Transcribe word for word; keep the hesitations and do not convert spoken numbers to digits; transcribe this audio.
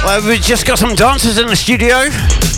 Well, we've just got some dancers in the studio.